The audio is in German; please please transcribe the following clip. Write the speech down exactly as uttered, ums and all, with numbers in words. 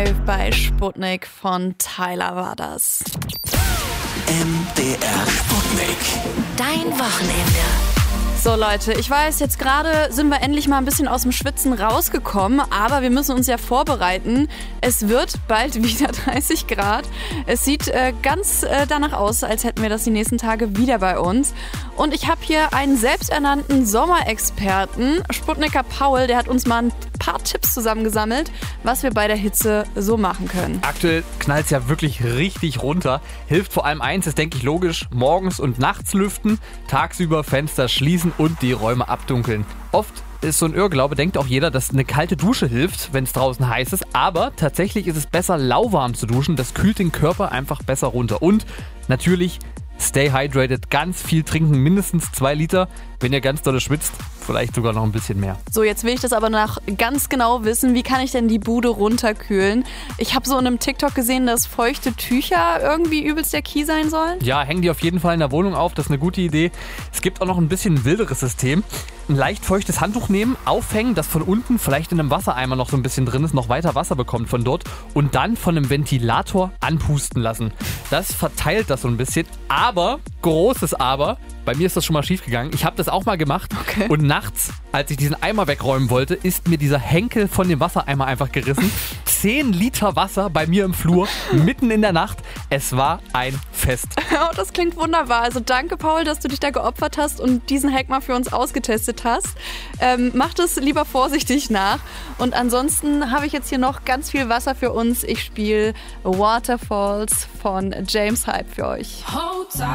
Wave bei Sputnik von Tyler war das. M D R Sputnik. Dein Wochenende. So Leute, ich weiß, jetzt gerade sind wir endlich mal ein bisschen aus dem Schwitzen rausgekommen, aber wir müssen uns ja vorbereiten. Es wird bald wieder dreißig Grad. Es sieht äh, ganz äh, danach aus, als hätten wir das die nächsten Tage wieder bei uns. Und ich habe hier einen selbsternannten Sommerexperten, Sputniker Paul, der hat uns mal ein paar Tipps zusammengesammelt, was wir bei der Hitze so machen können. Aktuell knallt es ja wirklich richtig runter. Hilft vor allem eins, ist denke ich logisch, morgens und nachts lüften, tagsüber Fenster schließen und die Räume abdunkeln. Oft ist so ein Irrglaube, denkt auch jeder, dass eine kalte Dusche hilft, wenn es draußen heiß ist. Aber tatsächlich ist es besser, lauwarm zu duschen. Das kühlt den Körper einfach besser runter. Und natürlich stay hydrated, ganz viel trinken, mindestens zwei Liter. Wenn ihr ganz dolle schwitzt, vielleicht sogar noch ein bisschen mehr. So, jetzt will ich das aber nach ganz genau wissen, wie kann ich denn die Bude runterkühlen? Ich habe so in einem TikTok gesehen, dass feuchte Tücher irgendwie übelst der Key sein sollen. Ja, hängen die auf jeden Fall in der Wohnung auf, das ist eine gute Idee. Es gibt auch noch ein bisschen ein wilderes System. Ein leicht feuchtes Handtuch nehmen, aufhängen, das von unten vielleicht in einem Wassereimer noch so ein bisschen drin ist, noch weiter Wasser bekommt von dort und dann von einem Ventilator anpusten lassen. Das verteilt das so ein bisschen, aber, großes Aber, bei mir ist das schon mal schief gegangen. Ich habe das auch mal gemacht Okay. und nachts, als ich diesen Eimer wegräumen wollte, ist mir dieser Henkel von dem Wassereimer einfach gerissen. Zehn Liter Wasser bei mir im Flur, mitten in der Nacht. Es war ein Fest. Oh, das klingt wunderbar. Also danke, Paul, dass du dich da geopfert hast und diesen Hack mal für uns ausgetestet hast. Ähm, mach das lieber vorsichtig nach. Und ansonsten habe ich jetzt hier noch ganz viel Wasser für uns. Ich spiele Waterfalls von James Hype für euch.